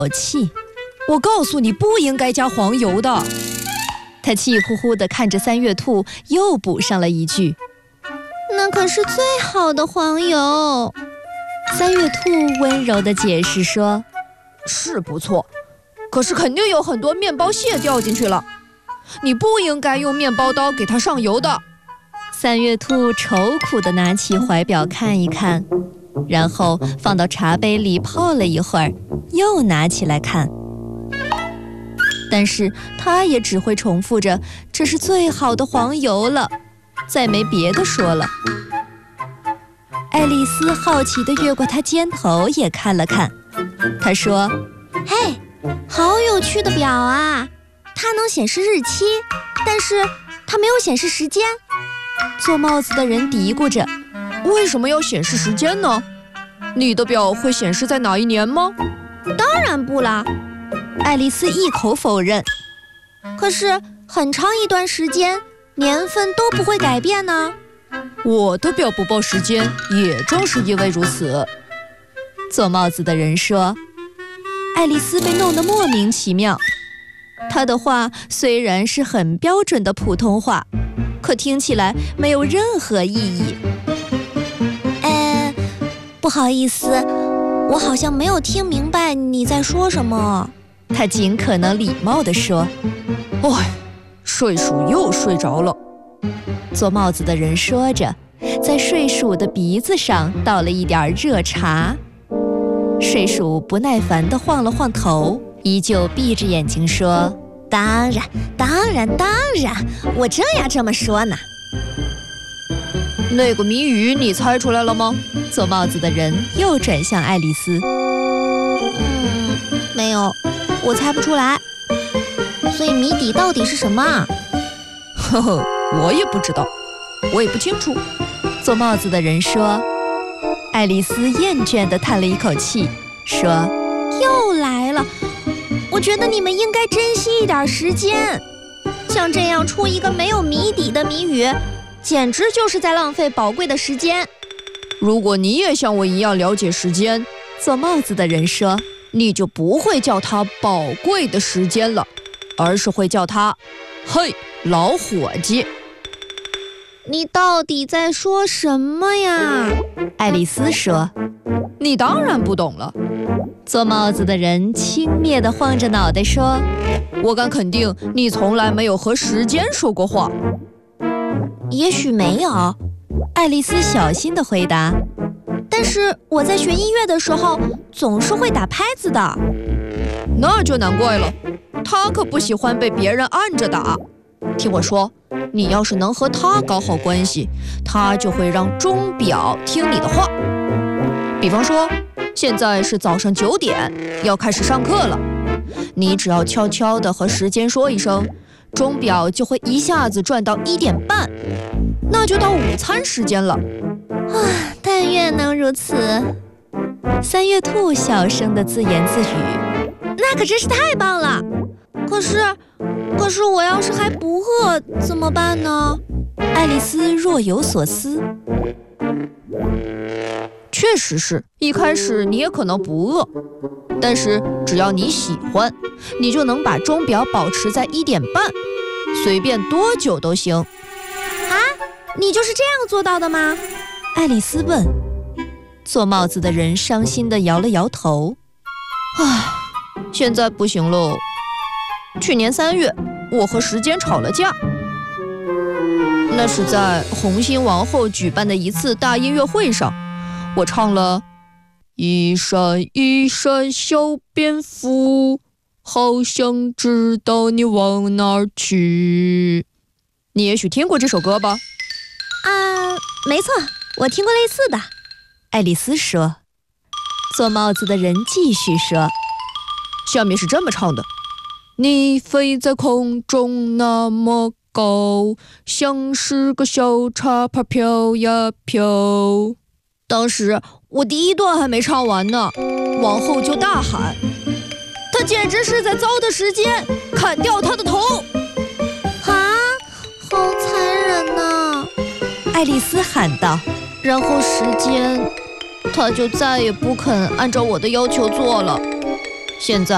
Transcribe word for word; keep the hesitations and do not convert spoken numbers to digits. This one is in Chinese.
气。我告诉你不应该加黄油的。他气呼呼地看着三月兔，又补上了一句： 那可是最好的黄油。 三月兔温柔地解释说： 是不错，可是肯定有很多面包屑掉进去了，你不应该用面包刀给它上油的。 三月兔愁苦地拿起怀表看一看，然后放到茶杯里泡了一会儿，又拿起来看。但是他也只会重复着这是最好的黄油了，再没别的说了。爱丽丝好奇地越过他肩头也看了看，她说： 嘿，好有趣的表啊，它能显示日期，但是它没有显示时间。 做帽子的人嘀咕着： 为什么要显示时间呢？你的表会显示在哪一年吗？ 当然不啦。 爱丽丝一口否认。 可是很长一段时间，年份都不会改变呢。 我的表不报时间，也正是因为如此。 做帽子的人说。爱丽丝被弄得莫名其妙。她的话虽然是很标准的普通话，可听起来没有任何意义。 呃，不好意思，我好像没有听明白你在说什么。 他尽可能礼貌地说： 哎，睡鼠又睡着了。 做帽子的人说着，在睡鼠的鼻子上倒了一点热茶。睡鼠不耐烦地晃了晃头，依旧闭着眼睛说： 当然当然当然，我正要这么说呢。 那个谜语你猜出来了吗？ 做帽子的人又转向爱丽丝。 嗯，没有，我猜不出来。所以谜底到底是什么啊？ 呵呵，我也不知道，我也不清楚。 做帽子的人说。爱丽丝厌倦地叹了一口气，说： 又来了，我觉得你们应该珍惜一点时间。像这样出一个没有谜底的谜语，简直就是在浪费宝贵的时间。 如果你也像我一样了解时间， 做帽子的人说， 你就不会叫它宝贵的时间了，而是会叫它嘿，老伙计。 你到底在说什么呀？ 爱丽丝说。 你当然不懂了。 做帽子的人轻蔑地晃着脑袋说： 我敢肯定你从来没有和时间说过话。 也许没有， 爱丽丝小心地回答。 但是我在学音乐的时候总是会打拍子的。 那就难怪了，他可不喜欢被别人按着打。听我说，你要是能和他搞好关系，他就会让钟表听你的话。比方说，现在是早上九点，要开始上课了，你只要悄悄地和时间说一声，钟表就会一下子转到一点半，那就到午餐时间了。 啊，但愿能如此。 三月兔小声地自言自语： 那可真是太棒了。可是可是我要是还不饿怎么办呢？ 爱丽丝若有所思。 确实是，一开始你也可能不饿，但是只要你喜欢，你就能把钟表保持在一点半，随便多久都行。 啊，你就是这样做到的吗？ 爱丽丝问。做帽子的人伤心地摇了摇头。 唉，现在不行喽。去年三月，我和时间吵了架。那是在红心王后举办的一次大音乐会上，我唱了一闪一闪小蝙蝠，好想知道你往哪儿去。你也许听过这首歌吧？ 啊，没错，我听过类似的。 爱丽丝说。做帽子的人继续说， 下面是这么唱的：你飞在空中那么高，像是个小茶盘飘呀飘。当时我第一段还没唱完呢，王后就大喊：他简直是在糟蹋时间，砍掉他的头！ 啊，好残忍呐！ 爱丽丝喊道。 然后时间，他就再也不肯按照我的要求做了。现在